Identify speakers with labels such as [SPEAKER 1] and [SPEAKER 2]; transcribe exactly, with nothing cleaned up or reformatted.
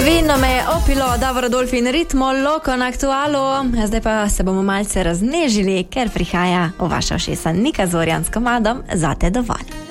[SPEAKER 1] Vedno me je opilo, da v Rodolfi in ritmo Loko na aktualu. Zdaj pa se bomo malce raznežili, ker prihaja v vaša ušesa Nika Zorjan s komadom Zate dovolj.